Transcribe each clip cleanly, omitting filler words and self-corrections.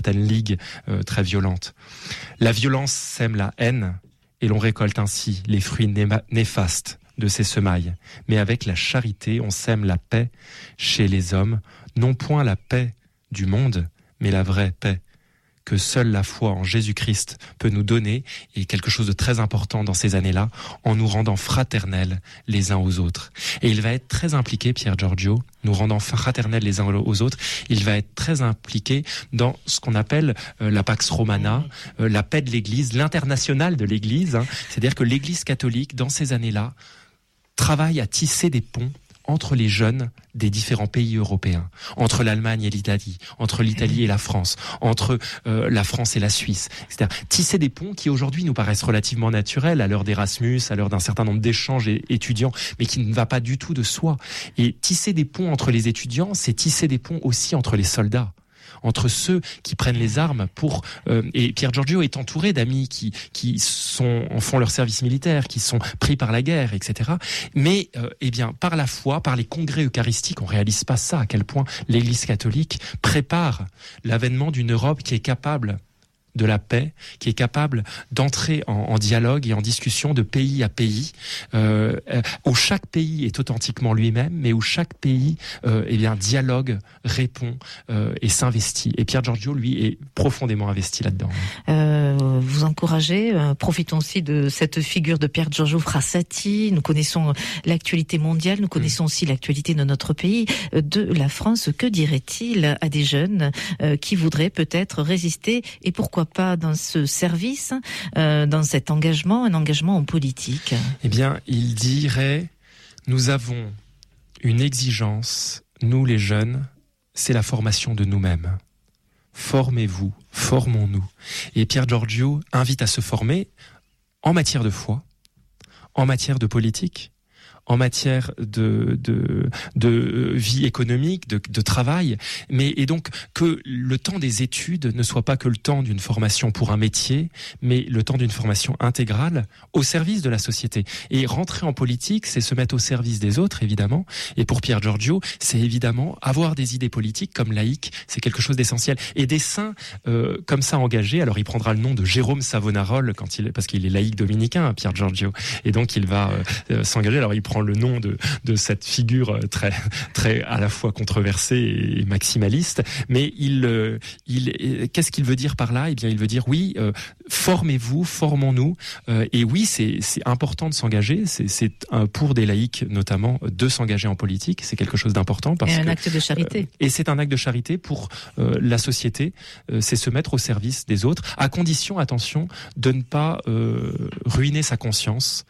certaines ligues très violentes. La violence sème la haine et l'on récolte ainsi les fruits néfastes de ces semailles. Mais avec la charité, on sème la paix chez les hommes, non point la paix du monde, mais la vraie paix que seule la foi en Jésus-Christ peut nous donner, et quelque chose de très important dans ces années-là, en nous rendant fraternels les uns aux autres. Et il va être très impliqué, Pier Giorgio, nous rendant fraternels les uns aux autres, il va être très impliqué dans ce qu'on appelle la Pax Romana, la paix de l'Église, l'international de l'Église, c'est-à-dire que l'Église catholique, dans ces années-là, travaille à tisser des ponts entre les jeunes des différents pays européens, entre l'Allemagne et l'Italie, entre l'Italie et la France, entre la France et la Suisse, etc. Tisser des ponts qui aujourd'hui nous paraissent relativement naturels à l'heure d'Erasmus, à l'heure d'un certain nombre d'échanges étudiants, mais qui ne va pas du tout de soi. Et tisser des ponts entre les étudiants, c'est tisser des ponts aussi entre les soldats, entre ceux qui prennent les armes pour... et Pier Giorgio est entouré d'amis qui font leur service militaire, qui sont pris par la guerre, etc. Mais eh bien, par la foi, par les congrès eucharistiques, on réalise pas ça, à quel point l'Église catholique prépare l'avènement d'une Europe qui est capable de la paix, qui est capable d'entrer en dialogue et en discussion de pays à pays, où chaque pays est authentiquement lui-même, mais où chaque pays eh bien, dialogue, répond et s'investit. Et Pier Giorgio, lui, est profondément investi là-dedans. Vous encouragez, profitons aussi de cette figure de Pier Giorgio Frassati. Nous connaissons l'actualité mondiale, nous connaissons aussi l'actualité de notre pays, de la France. Que dirait-il à des jeunes qui voudraient peut-être résister, et pourquoi pas dans ce service, dans cet engagement, un engagement en politique? Eh bien, il dirait, nous avons une exigence, nous les jeunes, c'est la formation de nous-mêmes. Formez-vous, formons-nous. Et Pier Giorgio invite à se former en matière de foi, en matière de politique, en matière de vie économique, de travail, et donc que le temps des études ne soit pas que le temps d'une formation pour un métier, mais le temps d'une formation intégrale au service de la société. Et rentrer en politique, c'est se mettre au service des autres, évidemment. Et pour Pier Giorgio, c'est évidemment avoir des idées politiques comme laïque, c'est quelque chose d'essentiel. Et des saints comme ça engagés, alors il prendra le nom de Jérôme Savonarole parce qu'il est laïque dominicain, Pier Giorgio, et donc il va s'engager. Alors il prend le nom de cette figure très très à la fois controversée et maximaliste, mais qu'est-ce qu'il veut dire par là? Eh bien, il veut dire oui, formez-vous, formons-nous, et oui, c'est important de s'engager. C'est pour des laïcs notamment de s'engager en politique. C'est quelque chose d'important parce un acte de charité. Et c'est un acte de charité pour la société. C'est se mettre au service des autres, à condition, attention, de ne pas ruiner sa conscience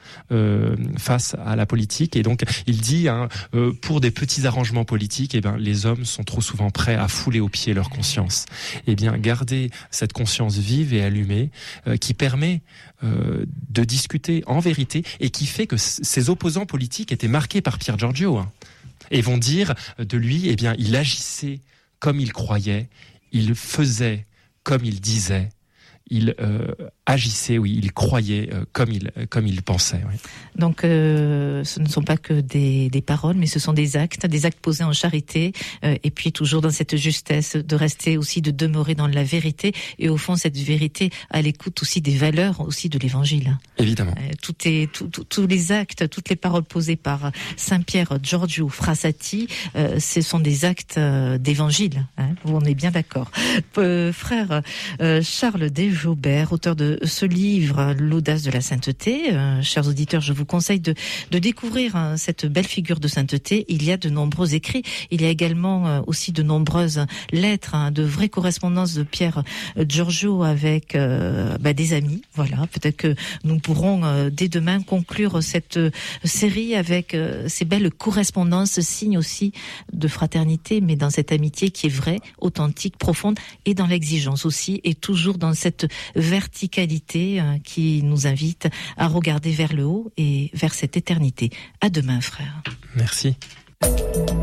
face à la politique. Et donc, il dit, pour des petits arrangements politiques, eh ben, les hommes sont trop souvent prêts à fouler aux pieds leur conscience. Eh bien, garder cette conscience vive et allumée, qui permet de discuter en vérité, et qui fait que ces opposants politiques étaient marqués par Pier Giorgio, et vont dire de lui, eh bien, il agissait comme il croyait, il faisait comme il disait, il agissait, oui, il croyait comme il pensait. Oui. Donc, ce ne sont pas que des paroles, mais ce sont des actes posés en charité, et puis toujours dans cette justesse, de rester aussi, de demeurer dans la vérité, et au fond, cette vérité à l'écoute aussi des valeurs aussi de l'Évangile. Évidemment. Tous les actes, toutes les paroles posées par Saint Pier Giorgio Frassati, ce sont des actes d'Évangile. On est bien d'accord. Frère Charles Desjobert, auteur de ce livre, L'audace de la sainteté. Chers auditeurs, je vous conseille de découvrir cette belle figure de sainteté. Il y a de nombreux écrits. Il y a également aussi de nombreuses lettres, de vraies correspondances de Pier Giorgio avec des amis. Voilà, peut-être que nous pourrons dès demain conclure cette série avec ces belles correspondances, signe aussi de fraternité, mais dans cette amitié qui est vraie, authentique, profonde, et dans l'exigence aussi, et toujours dans cette verticalité qui nous invite à regarder vers le haut et vers cette éternité. À demain, frère. Merci.